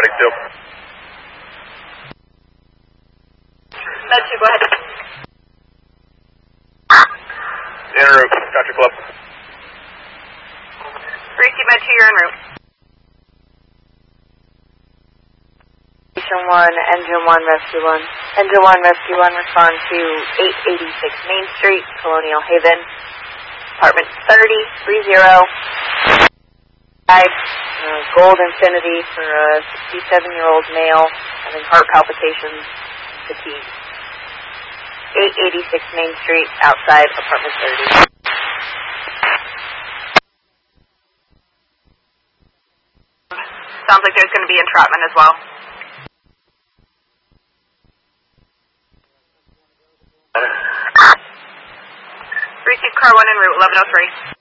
paramedic 2. Med 2, go ahead. En route, Country Club. Gracie, Med 2, you're en route. Station 1, Engine 1, Rescue 1. Engine 1, Rescue 1, respond to 886 Main Street, Colonial Haven. Apartment 3030. Gold Infinity for a 67-year-old male having heart palpitations, fatigue. 886 Main Street, outside apartment 30. Sounds like there's going to be entrapment as well. Receive car 1 en route, 1103.